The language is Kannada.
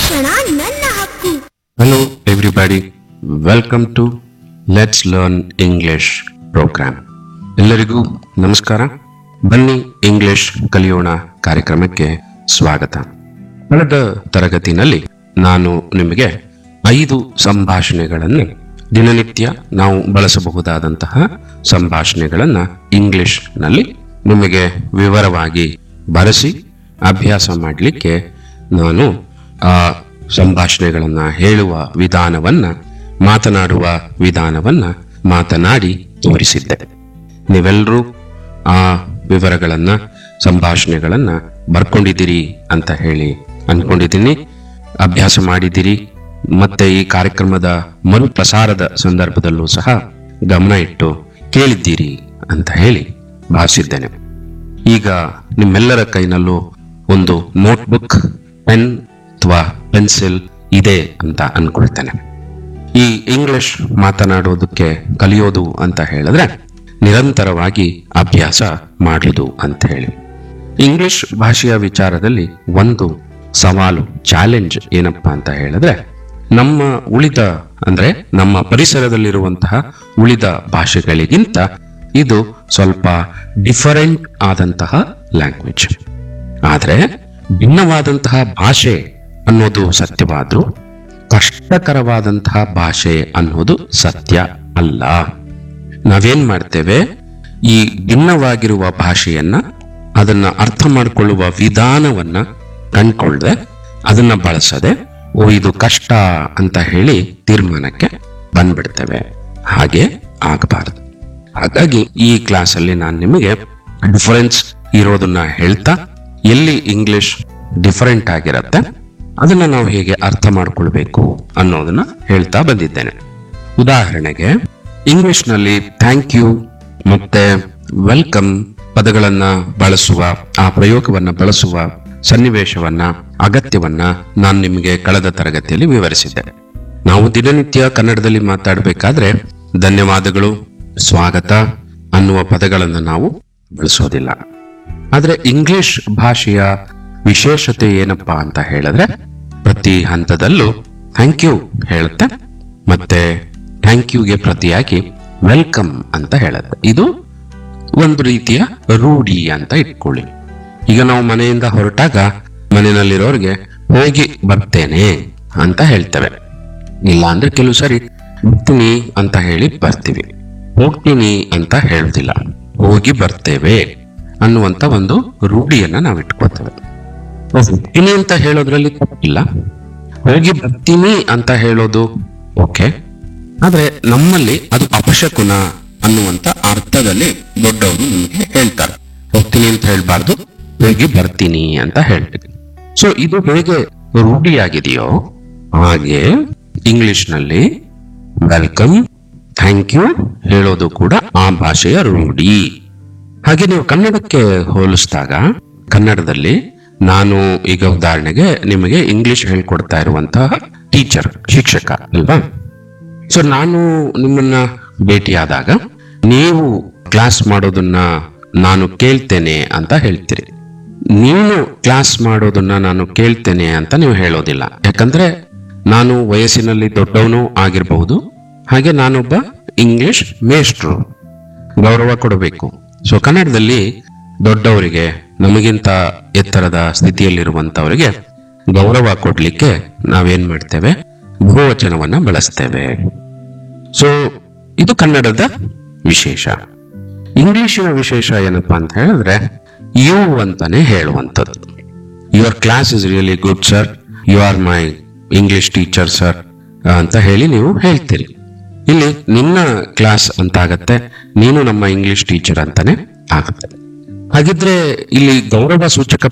ಶಿಕ್ಷಣ ನನ್ನ ಹಕ್ಕು. Hello, everybody. Welcome to Let's Learn English program. ಎಲ್ಲರಿಗೂ ನಮಸ್ಕಾರ. ಬನ್ನಿ ಇಂಗ್ಲಿಷ್ ಕಲಿಯೋಣ ಕಾರ್ಯಕ್ರಮಕ್ಕೆ ಸ್ವಾಗತ. ಕಳೆದ ತರಗತಿನಲ್ಲಿ ನಾನು ನಿಮಗೆ 5 ಸಂಭಾಷಣೆಗಳನ್ನು ದಿನನಿತ್ಯ ನಾವು ಬಳಸಬಹುದಾದಂತಹ ಸಂಭಾಷಣೆಗಳನ್ನು ಇಂಗ್ಲಿಷ್ನಲ್ಲಿ ನಿಮಗೆ ವಿವರವಾಗಿ ಬರೆಸಿ ಅಭ್ಯಾಸ ಮಾಡಲಿಕ್ಕೆ ನಾನು ಆ ಸಂಭಾಷಣೆಗಳನ್ನು ಹೇಳುವ ವಿಧಾನವನ್ನ, ಮಾತನಾಡುವ ವಿಧಾನವನ್ನ ಮಾತನಾಡಿ ತೋರಿಸಿದ್ದೆ. ನೀವೆಲ್ಲರೂ ಆ ವಿವರಗಳನ್ನ, ಸಂಭಾಷಣೆಗಳನ್ನ ಬರ್ಕೊಂಡಿದ್ದೀರಿ ಅಂತ ಹೇಳಿ ಅನ್ಕೊಂಡಿದ್ದೀನಿ. ಅಭ್ಯಾಸ ಮಾಡಿದ್ದೀರಿ. ಮತ್ತೆ ಈ ಕಾರ್ಯಕ್ರಮದ ಮರುಪ್ರಸಾರದ ಸಂದರ್ಭದಲ್ಲೂ ಸಹ ಗಮನ ಇಟ್ಟು ಕೇಳಿದ್ದೀರಿ ಅಂತ ಹೇಳಿ ಭಾವಿಸಿದ್ದೇನೆ. ಈಗ ನಿಮ್ಮೆಲ್ಲರ ಕೈನಲ್ಲೂ ಒಂದು ನೋಟ್ಬುಕ್, ಪೆನ್ ಅಥವಾ ಪೆನ್ಸಿಲ್ ಇದೆ ಅಂತ ಅನ್ಕೊಳ್ತೇನೆ. ಈ ಇಂಗ್ಲಿಷ್ ಮಾತನಾಡೋದಕ್ಕೆ ಕಲಿಯೋದು ಅಂತ ಹೇಳಿದ್ರೆ ನಿರಂತರವಾಗಿ ಅಭ್ಯಾಸ ಮಾಡುವುದು ಅಂತ ಹೇಳಿ. ಇಂಗ್ಲಿಷ್ ಭಾಷೆಯ ವಿಚಾರದಲ್ಲಿ ಒಂದು ಸವಾಲು, ಚಾಲೆಂಜ್ ಏನಪ್ಪಾ ಅಂತ ಹೇಳಿದ್ರೆ, ನಮ್ಮ ಉಳಿದ ಅಂದ್ರೆ ನಮ್ಮ ಪರಿಸರದಲ್ಲಿರುವಂತಹ ಉಳಿದ ಭಾಷೆಗಳಿಗಿಂತ ಇದು ಸ್ವಲ್ಪ ಡಿಫರೆಂಟ್ ಆದಂತಹ ಲ್ಯಾಂಗ್ವೇಜ್. ಆದ್ರೆ ಭಿನ್ನವಾದಂತಹ ಭಾಷೆ ಅನ್ನೋದು ಸತ್ಯವಾದ್ರೂ ಕಷ್ಟಕರವಾದಂತಹ ಭಾಷೆ ಅನ್ನೋದು ಸತ್ಯ ಅಲ್ಲ. ನಾವೇನ್ ಮಾಡ್ತೇವೆ, ಈ ಭಿನ್ನವಾಗಿರುವ ಭಾಷೆಯನ್ನ, ಅದನ್ನ ಅರ್ಥ ಮಾಡಿಕೊಳ್ಳುವ ವಿಧಾನವನ್ನ ಕಂಡ್ಕೊಳ್ಳದೆ ಅದನ್ನ ಬಳಸದೆ ಇದು ಕಷ್ಟ ಅಂತ ಹೇಳಿ ತೀರ್ಮಾನಕ್ಕೆ ಬಂದ್ಬಿಡ್ತೇವೆ. ಹಾಗೆ ಆಗಬಾರದು. ಹಾಗಾಗಿ ಈ ಕ್ಲಾಸ್ ಅಲ್ಲಿ ನಾನು ನಿಮಗೆ ಡಿಫರೆನ್ಸ್ ಇರೋದನ್ನ ಹೇಳ್ತಾ, ಎಲ್ಲಿ ಇಂಗ್ಲಿಷ್ ಡಿಫರೆಂಟ್ ಆಗಿರತ್ತೆ ಅದನ್ನ ನಾವು ಹೇಗೆ ಅರ್ಥ ಮಾಡ್ಕೊಳ್ಬೇಕು ಅನ್ನೋದನ್ನ ಹೇಳ್ತಾ ಬಂದಿದ್ದೇನೆ. ಉದಾಹರಣೆಗೆ, ಇಂಗ್ಲಿಷ್ ನಲ್ಲಿ ಥ್ಯಾಂಕ್ ಯು ಮತ್ತೆ ವೆಲ್ಕಮ್ ಪದಗಳನ್ನ ಬಳಸುವ, ಆ ಪ್ರಯೋಗವನ್ನ ಬಳಸುವ ಸನ್ನಿವೇಶವನ್ನ, ಅಗತ್ಯವನ್ನ ನಾನು ನಿಮಗೆ ಕಳೆದ ತರಗತಿಯಲ್ಲಿ ವಿವರಿಸಿದ್ದೆ. ನಾವು ದಿನನಿತ್ಯ ಕನ್ನಡದಲ್ಲಿ ಮಾತಾಡಬೇಕಾದ್ರೆ ಧನ್ಯವಾದಗಳು, ಸ್ವಾಗತ ಅನ್ನುವ ಪದಗಳನ್ನು ನಾವು ಬಳಸೋದಿಲ್ಲ. ಆದ್ರೆ ಇಂಗ್ಲಿಷ್ ಭಾಷೆಯ ವಿಶೇಷತೆ ಏನಪ್ಪಾ ಅಂತ ಹೇಳಿದ್ರೆ, ಪ್ರತಿ ಹಂತದಲ್ಲೂ ಥ್ಯಾಂಕ್ ಯು ಹೇಳುತ್ತೆ, ಮತ್ತೆ ಥ್ಯಾಂಕ್ ಯುಗೆ ಪ್ರತಿಯಾಗಿ ವೆಲ್ಕಮ್ ಅಂತ ಹೇಳುತ್ತೆ. ಇದು ಒಂದು ರೀತಿಯ ರೂಢಿ ಅಂತ ಇಟ್ಕೊಳ್ಳಿ. ಈಗ ನಾವು ಮನೆಯಿಂದ ಹೊರಟಾಗ ಮನೆಯಲ್ಲಿರೋರಿಗೆ ಹೋಗಿ ಬರ್ತೇನೆ ಅಂತ ಹೇಳ್ತೇವೆ. ಇಲ್ಲ ಅಂದ್ರೆ ಕೆಲವು ಸರಿ ಬರ್ತೀನಿ ಅಂತ ಹೇಳಿ ಬರ್ತೀವಿ. ಹೋಗ್ತೀನಿ ಅಂತ ಹೇಳುದಿಲ್ಲ, ಹೋಗಿ ಬರ್ತೇವೆ ಅನ್ನುವಂತ ಒಂದು ರೂಢಿಯನ್ನ ನಾವು ಇಟ್ಕೋತೇವೆ. ಹೋಗ್ತೀನಿ ಅಂತ ಹೇಳೋದ್ರಲ್ಲಿ ತಪ್ಪಿಲ್ಲ, ಹೋಗಿ ಬರ್ತೀನಿ ಅಂತ ಹೇಳೋದು ಓಕೆ. ಆದ್ರೆ ನಮ್ಮಲ್ಲಿ ಅದು ಅಪಶಕುನ ಅನ್ನುವಂತ ಅರ್ಥದಲ್ಲಿ ದೊಡ್ಡವರು ನಮಗೆ ಹೇಳ್ತಾರೆ. ಹೋಗ್ತೀನಿ ಅಂತ ಹೇಳ್ಬಾರ್ದು, ಹೋಗಿ ಬರ್ತೀನಿ ಅಂತ ಹೇಳ್ತೀವಿ. ಸೊ ಇದು ಹೇಗೆ ರೂಢಿಯಾಗಿದೆಯೋ ಹಾಗೆ ಇಂಗ್ಲಿಷ್ ನಲ್ಲಿ ವೆಲ್ಕಮ್, ಥ್ಯಾಂಕ್ ಯು ಹೇಳೋದು ಕೂಡ ಆ ಭಾಷೆಯ ರೂಢಿ. ಹಾಗೆ ನೀವು ಕನ್ನಡಕ್ಕೆ ಹೋಲಿಸಿದಾಗ, ಕನ್ನಡದಲ್ಲಿ ನಾನು ಈಗ ಉದಾಹರಣೆಗೆ ನಿಮಗೆ ಇಂಗ್ಲಿಷ್ ಹೇಳ್ಕೊಡ್ತಾ ಇರುವಂತಹ ಟೀಚರ್, ಶಿಕ್ಷಕ ಅಲ್ವಾ? ಸೊ ನಾನು ನಿಮ್ಮನ್ನ ಭೇಟಿಯಾದಾಗ ನೀವು ಕ್ಲಾಸ್ ಮಾಡೋದನ್ನ ನಾನು ಕೇಳ್ತೇನೆ ಅಂತ ಹೇಳ್ತೀರಿ. ನೀನು ಕ್ಲಾಸ್ ಮಾಡೋದನ್ನ ನಾನು ಕೇಳ್ತೇನೆ ಅಂತ ನೀವು ಹೇಳೋದಿಲ್ಲ. ಯಾಕಂದ್ರೆ ನಾನು ವಯಸ್ಸಿನಲ್ಲಿ ದೊಡ್ಡವನು ಆಗಿರಬಹುದು, ಹಾಗೆ ನಾನೊಬ್ಬ ಇಂಗ್ಲಿಷ್ ಮೇಷ್ಟ್ರು, ಗೌರವ ಕೊಡಬೇಕು. ಸೊ ಕನ್ನಡದಲ್ಲಿ ದೊಡ್ಡವರಿಗೆ, ನಮಗಿಂತ ಎತ್ತರದ ಸ್ಥಿತಿಯಲ್ಲಿರುವಂತವರಿಗೆ ಗೌರವ ಕೊಡ್ಲಿಕ್ಕೆ ನಾವೇನ್ ಮಾಡ್ತೇವೆ, ಬಹುವಚನವನ್ನ ಬಳಸ್ತೇವೆ. ಸೊ ಇದು ಕನ್ನಡದ ವಿಶೇಷ. ಇಂಗ್ಲಿಶಿನ ವಿಶೇಷ ಏನಪ್ಪಾ ಅಂತ ಹೇಳಿದ್ರೆ, ಯು ಅಂತಾನೆ ಹೇಳುವಂಥದ್ದು. Your class is really good sir, you are my English teacher sir ಅಂತ ಹೇಳಿ ನೀವು ಹೇಳ್ತೀರಿ. ಇಲ್ಲಿ ನಿನ್ನ ಕ್ಲಾಸ್ ಅಂತ ಆಗತ್ತೆ, ನೀನು ನಮ್ಮ ಇಂಗ್ಲಿಷ್ ಟೀಚರ್ ಅಂತಾನೆ ಆಗುತ್ತೆ. ಹಾಗಿದ್ರೆ ಇಲ್ಲಿ ಗೌರವ ಸೂಚಕ